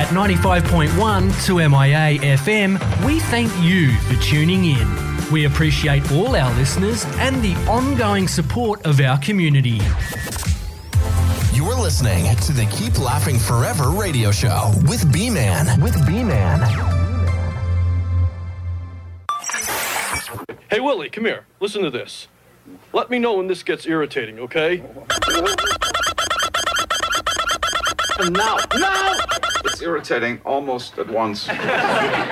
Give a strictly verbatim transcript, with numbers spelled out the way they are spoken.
At ninety-five point one two M I A F M, we thank you for tuning in. We appreciate all our listeners and the ongoing support of our community. You're listening to the Keep Laughing Forever radio show with B-Man. With B-Man. Hey, Willie, come here. Listen to this. Let me know when this gets irritating, okay? And now, now! It's irritating almost at once.